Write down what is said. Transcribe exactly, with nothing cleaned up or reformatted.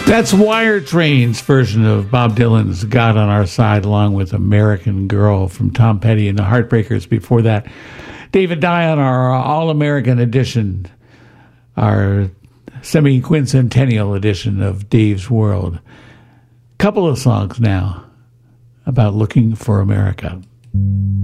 That's Wire Train's version of Bob Dylan's God on Our Side, along with American Girl from Tom Petty and the Heartbreakers. Before that, David Dye on our All-American edition, our semi-quincentennial edition of Dave's World. Couple of songs now about looking for America.